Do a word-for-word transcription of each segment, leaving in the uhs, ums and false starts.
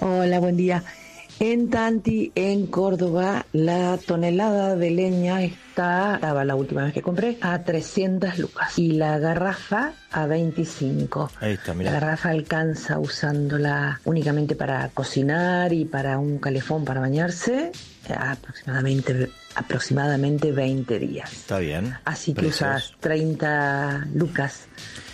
Hola, buen día. En Tanti, en Córdoba, la tonelada de leña está, estaba la última vez que compré, a trescientas lucas. Y la garrafa a veinticinco. Ahí está, mirá. La garrafa alcanza usándola únicamente para cocinar y para un calefón para bañarse aproximadamente, aproximadamente veinte días. Está bien. Así que Precios. usas treinta lucas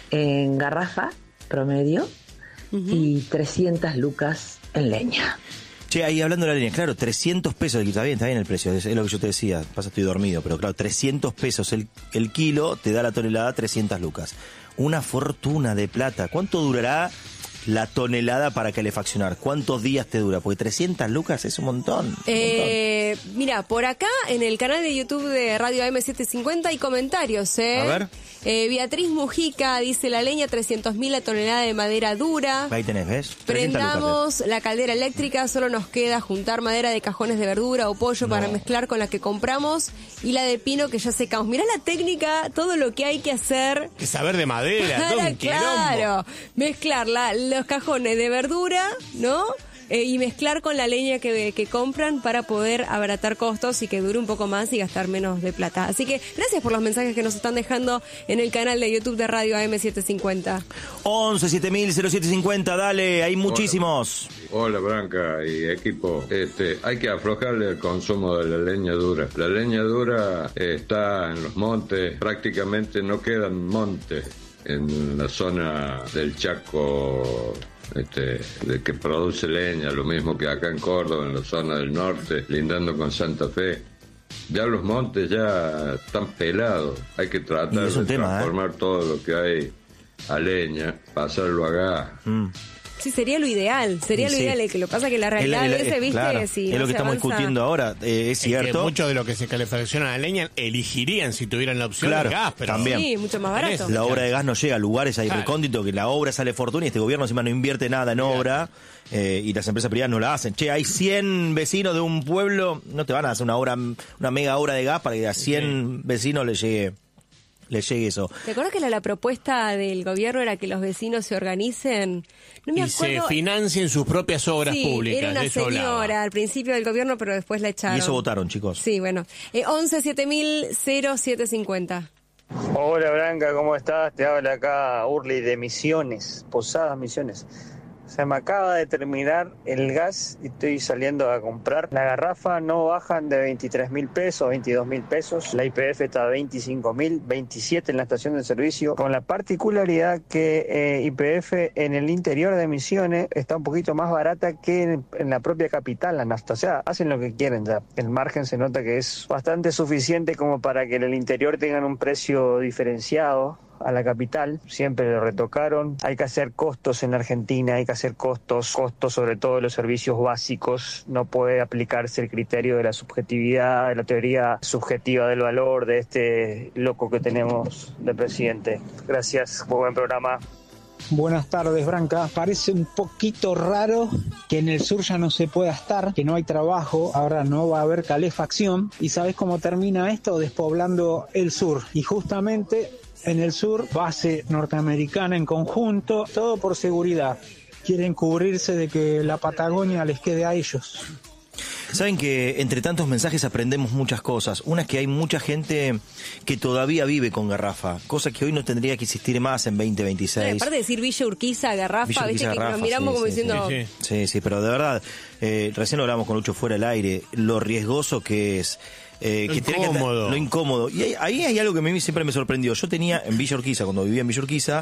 en garrafa promedio uh-huh. y trescientas lucas en leña. Che, ahí hablando de la leña, claro, trescientos pesos, está bien, está bien el precio, es, es lo que yo te decía, pasa estoy dormido, pero claro, trescientos pesos el, el kilo, te da la tonelada trescientas lucas. Una fortuna de plata. ¿Cuánto durará la tonelada para calefaccionar? ¿Cuántos días te dura? Porque trescientas lucas es un montón. Un eh, montón. Mira, por acá en el canal de YouTube de Radio A M setecientos cincuenta hay comentarios, ¿eh? A ver. Eh, Beatriz Mujica dice, la leña trescientos mil la tonelada de madera dura. Ahí tenés, ¿ves? Prendamos la caldera eléctrica, solo nos queda juntar madera de cajones de verdura o pollo no. para mezclar con la que compramos y la de pino que ya secamos. Mirá la técnica, todo lo que hay que hacer. Que saber de madera, todo un Claro, mezclar la, los cajones de verdura, ¿no? Eh, y mezclar con la leña que, que compran para poder abaratar costos y que dure un poco más y gastar menos de plata. Así que gracias por los mensajes que nos están dejando en el canal de YouTube de Radio A M setecientos cincuenta. once siete mil cero siete cincuenta, dale, hay muchísimos. Hola, Hola Branca y equipo. Este, hay que aflojarle el consumo de la leña dura. La leña dura eh, está en los montes, prácticamente no quedan montes en la zona del Chaco. Este, de que produce leña, lo mismo que acá en Córdoba, en la zona del norte, lindando con Santa Fe. Ya los montes ya están pelados, hay que tratar de tema, transformar ¿eh? todo lo que hay a leña, pasarlo a gas. Mm. Sí, sería lo ideal, sería sí, lo ideal. Lo que pasa es que la realidad el, el, a veces, viste, claro, si es no lo que se estamos avanza... discutiendo ahora, eh, es cierto. Es que mucho de lo que se calefacciona a la leña elegirían si tuvieran la opción claro, de gas, pero también. Sí, mucho más barato. La obra de gas no llega a lugares ahí claro. recónditos, que la obra sale fortuna y este gobierno encima no invierte nada en Mirá. obra eh, y las empresas privadas no la hacen. Che, hay cien vecinos de un pueblo, no te van a hacer una obra, una mega obra de gas para que a cien sí. vecinos les llegue... le llegue eso. ¿Te acuerdas que la, la propuesta del gobierno era que los vecinos se organicen? No me y acuerdo. se financien sus propias obras sí, públicas. Era una de eso señora hablaba. al principio del gobierno, pero después la echaron. Y eso votaron, chicos. Sí, bueno. Eh, once siete mil cero siete cincuenta. Hola Blanca, ¿cómo estás? Te habla acá Urli de Misiones, Posadas Misiones. Se me acaba de terminar el gas y estoy saliendo a comprar. La garrafa no bajan de veintitrés mil pesos, veintidós mil pesos. La I P F está a veinticinco mil, veintisiete en la estación de servicio. Con la particularidad que eh, I P F en el interior de Misiones está un poquito más barata que en, en la propia capital, la nafta. O sea, hacen lo que quieren ya. El margen se nota que es bastante suficiente como para que en el interior tengan un precio diferenciado a la capital, siempre lo retocaron. Hay que hacer costos en Argentina, hay que hacer costos, costos sobre todo de los servicios básicos. No puede aplicarse el criterio de la subjetividad, de la teoría subjetiva del valor de este loco que tenemos de presidente. Gracias, muy buen programa. Buenas tardes, Branca. Parece un poquito raro que en el sur ya no se pueda estar, que no hay trabajo, ahora no va a haber calefacción. ¿Y sabes cómo termina esto? Despoblando el sur. Y justamente en el sur, base norteamericana en conjunto, todo por seguridad. Quieren cubrirse de que la Patagonia les quede a ellos. Saben que entre tantos mensajes aprendemos muchas cosas. Una es que hay mucha gente que todavía vive con garrafa, cosa que hoy no tendría que existir más en veinte veintiséis. No, aparte de decir Villa Urquiza, garrafa, Villa Urquiza, viste garrafa, que nos miramos sí, como sí, diciendo... Sí, sí. Sí, sí, pero de verdad, eh, recién lo hablamos con Lucho fuera del aire, lo riesgoso que es. Eh, lo que incómodo. Que andar, lo incómodo. Y ahí, ahí hay algo que a mí siempre me sorprendió. Yo tenía en Villa Urquiza, cuando vivía en Villa Urquiza,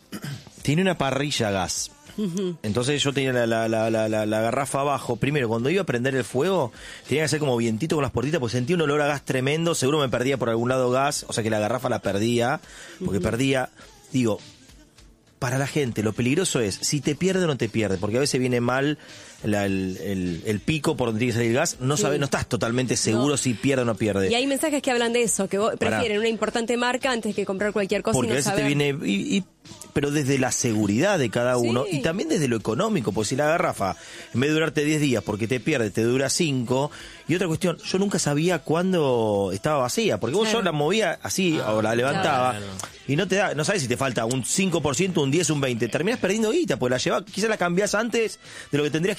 tenía una parrilla a gas. Entonces yo tenía la, la, la, la, la, la garrafa abajo. Primero, cuando iba a prender el fuego, tenía que hacer como vientito con las puertitas, porque sentía un olor a gas tremendo. Seguro me perdía por algún lado gas, o sea que la garrafa la perdía, porque uh-huh. perdía. Digo, para la gente lo peligroso es si te pierde o no te pierde, porque a veces viene mal la, el, el, el pico por donde tiene que salir el gas, no sí. sabes, no estás totalmente seguro no. si pierde o no pierde. Y hay mensajes que hablan de eso, que vos Pará. prefieren una importante marca antes que comprar cualquier cosa. Porque y no a veces saber. te viene y, y pero desde la seguridad de cada uno sí. y también desde lo económico, porque si la garrafa en vez de durarte diez días porque te pierde, te dura cinco. Y otra cuestión, yo nunca sabía cuándo estaba vacía, porque vos claro. yo la movía así ah, o la levantaba claro. y no te da, no sabes si te falta un cinco por ciento, un diez, un veinte, terminás perdiendo guita, pues la llevas, quizás la cambiás antes de lo que tendrías